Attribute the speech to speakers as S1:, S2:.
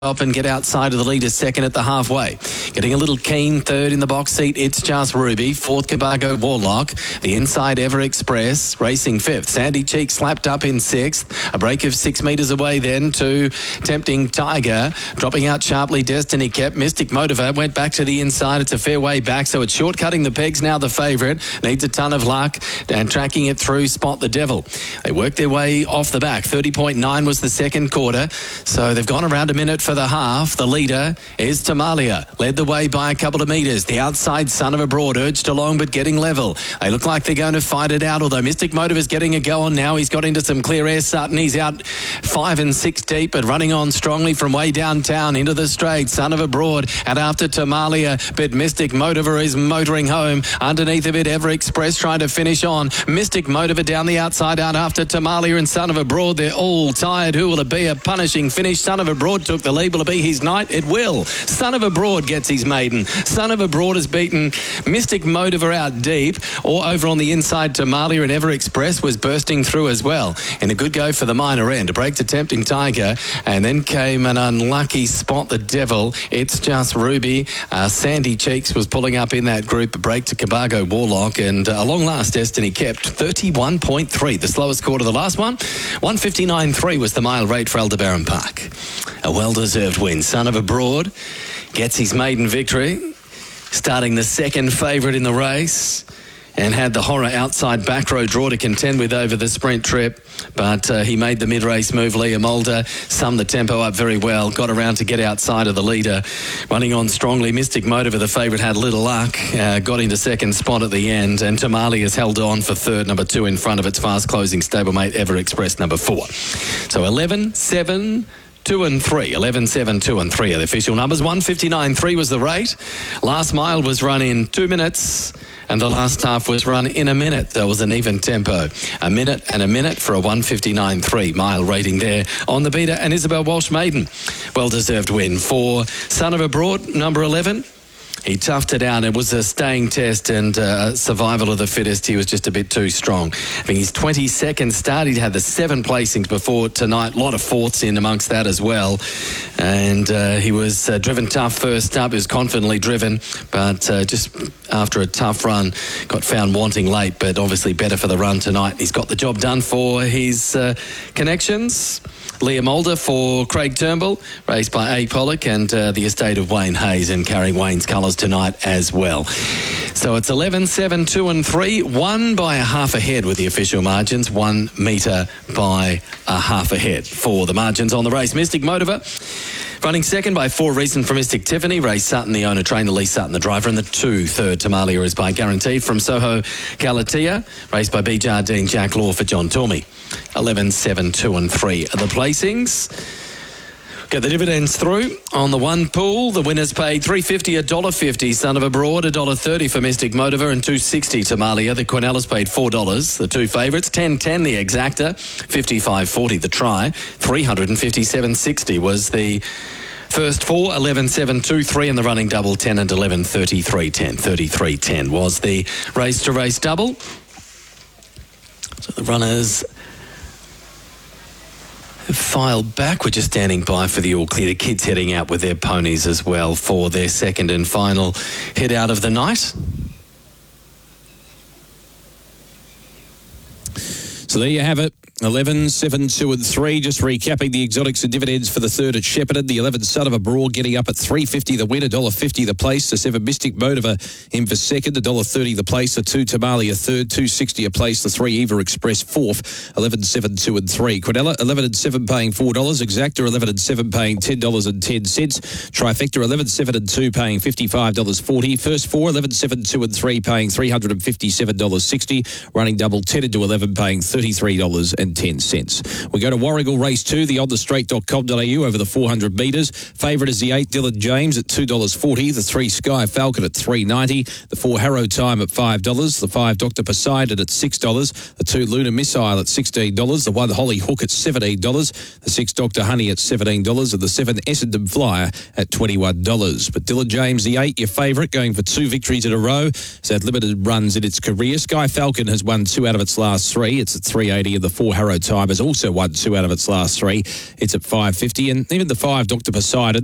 S1: up and get outside of the leader second at the halfway. Getting a little keen third in the box seat, It's Just Ruby. Fourth, Cabargo Warlock. The inside, Ever Express. Racing fifth. Sandy Cheek slapped up in sixth. A break of 6 metres away then to Tempting Tiger. Dropping out sharply, Destiny Kept. Mystic Motiver went back to the inside. It's a fair way back, so it's shortcutting the pegs now the favourite. Needs a ton of luck and tracking it through Spot the Devil. They worked their way off the back. 30.9 was the second quarter, so they've gone around a minute for the half. The leader is Tamalia, led the way by a couple of metres. The outside Son of a Broad urged along but getting level. They look like they're going to fight it out, although Mystic Motive is getting a go on now. He's got into some clear air. Sutton, he's out 5 and 6 deep, but running on strongly from way downtown into the straight. Son of a Broad and after Tamalia, but Mystic Motiver is motoring home. Underneath of it, Ever Express trying to finish on. Mystic Motiver down the outside out after Tamalia and Son of a Broad. They're all tired. Who will it be? A punishing finish. Son of a Broad took the lead. Will it be his night? It will. Son of a Broad gets his maiden. Son of a Broad has beaten Mystic Motiver out deep, or over on the inside Tamalia, and Ever Express was bursting through as well. In a good go for the minor end. A break to Tempting Tiger, and then came an unlucky Spot the Devil. It's Just Ruby. Sandy Cheeks was pulling up in that group. A break to Cabargo Warlock, and a long last Destiny Kept. 31.3, the slowest quarter. The last one, 159.3 was the mile rate for Aldebaran Park. A well-deserved win. Son of a Broad gets his maiden victory, starting the second favourite in the race, and had the horror outside back row draw to contend with over the sprint trip, but he made the mid-race move. Liam Mulder summed the tempo up very well, got around to get outside of the leader, running on strongly. Mystic Motiver, the favourite, had little luck, got into second spot at the end, and Tamale has held on for third, number 2 in front of its fast-closing stablemate Ever Express, number 4. So 11, 7... 2 and 3. 11, 7, 2 and 3 are the official numbers. 159.3 was the rate. Last mile was run in 2 minutes, and the last half was run in a minute. There was an even tempo. A minute and a minute for a 159.3 mile rating there on the beater. And Isabel Walsh maiden. Well-deserved win for Son of a Broad, number 11. He toughed it out. It was a staying test and survival of the fittest. He was just a bit too strong. I think his 22nd start, he'd had the 7 placings before tonight. A lot of fourths in amongst that as well. And he was driven tough first up. He was confidently driven, but just after a tough run, got found wanting late, but obviously better for the run tonight. He's got the job done for his connections. Liam Mulder for Craig Turnbull, raced by A. Pollock, and the estate of Wayne Hayes, and carrying Wayne's colours tonight as well. So it's 11, 7, 2 and 3, 1 by a half a head with the official margins, 1 metre by a half a head for the margins on the race. Mystic Motiver running second by 4 reason for Mystic Tiffany. Ray Sutton, the owner, trainer, Lee Sutton, the driver, and the 2 third Tamalia is by Guaranteed from Soho Galatea, raced by B. Jardine, Jack Law for John Tormey. 11, 7, 2 and 3 are the placings. Get the dividends through on the one pool. The winners paid $3.50, $1.50. Son of a Broad, $1.30 for Mystic Motiver, and $2.60 Tamalia. The Quinellas paid $4. The 2 favourites, $10.10 the Exacta, $55.40 the Try, $357.60 was the first 4, 11, 7, 2, 3, and the running double 10 and 11, 33.10. 33.10 was the race to race double. So the runners filed back. We're just standing by for the all clear. The kids heading out with their ponies as well for their second and final head out of the night.
S2: So there you have it. 11, 7, 2 and 3. Just recapping the exotics and dividends for the third at Shepparton. The 11 Son of a Broad getting up at $3.50 the win, $1.50 the place. The 7 Mystic Motiver in for second, $1.30 the place. The 2 Tamalia third, $2.60 a place. The 3 Ever Express fourth, 11, 7, 2 and 3. Quinella 11 and 7 paying $4. Exacta 11 and 7 paying $10.10. Trifecta 11, 7 and 2 paying $55.40. First 4 11, 7, 2 and 3 paying $357.60. Running double 10 into 11 paying $33.10. We go to Warragul Race 2, the onthestraight.com.au over the 400 metres. Favourite is the 8 Dylan James at $2.40, the 3 Sky Falcon at $3.90, the 4 Harrow Time at $5, the 5 Dr. Poseidon at $6, the 2 Lunar Missile at $16, the 1 Holly Hook at $17, the 6 Dr. Honey at $17, and the 7 Essendon Flyer at $21. But Dylan James, the 8, your favourite, going for 2 victories in a row. It's had limited runs in its career. Sky Falcon has won 2 out of its last 3. It's at $3.80, and the 4 Harrow Time has also won 2 out of its last 3. It's at $5.50. And even the 5, Dr. Poseidon,